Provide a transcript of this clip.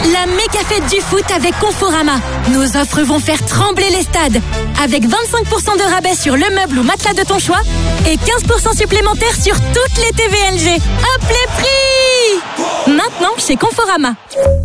La méga fête du foot avec Conforama. Nos offres vont faire trembler les stades. Avec 25% de rabais sur le meuble ou matelas de ton choix et 15% supplémentaires sur toutes les TVLG. Hop les prix! Maintenant chez Conforama.